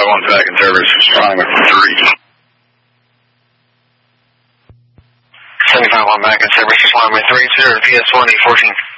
75-1 back in service, responding with 3. 75-1 back in service, responding with 3, 0 PS1 814.